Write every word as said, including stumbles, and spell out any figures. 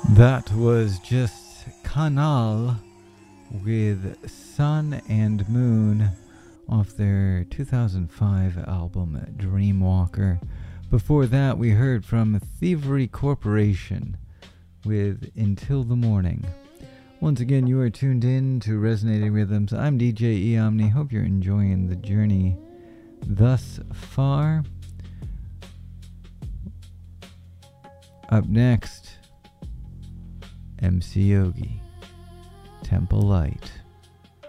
That was just Kanal with Sun and Moon off their two thousand five album Dreamwalker. Before that, we heard from Thievery Corporation with Until the Morning. Once again, you are tuned in to Resonating Rhythms. I'm D J E Omni. Hope you're enjoying the journey thus far. Up next, M C Yogi, Temple Light.